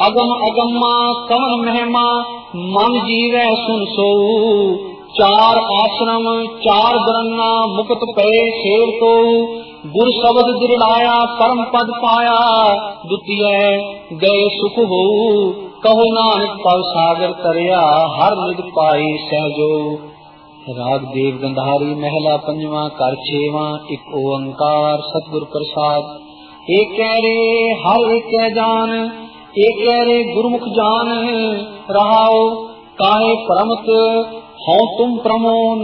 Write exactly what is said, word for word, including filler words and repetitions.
अगम अगम्मा कवन महिमा मन जीवै सुन सो। चार आश्रम चार बरन्ना मुक्त पे शेर तो। गुर शब्द दृढ़ाया परम पद पाया द्वितीय गए सुख हो। कहो नानक पव सागर तरिया हर निज पाई सहजो। राग देव गंधारी महला पंजवा कर छेवा। एक ओंकार सतगुर प्रसाद। एक रे हर एक जान एक रे गुरुमुख जान। रहाओ काहे परमत हो तुम प्रमो